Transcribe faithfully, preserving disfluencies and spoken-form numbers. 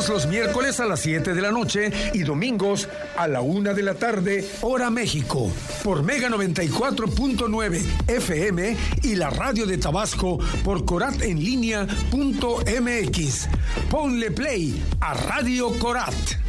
Todos los miércoles a las siete de la noche y domingos a la una de la tarde, hora México, por Mega noventa y cuatro punto nueve F M y la radio de Tabasco por corat en línea punto m x. Ponle play a Radio Corat.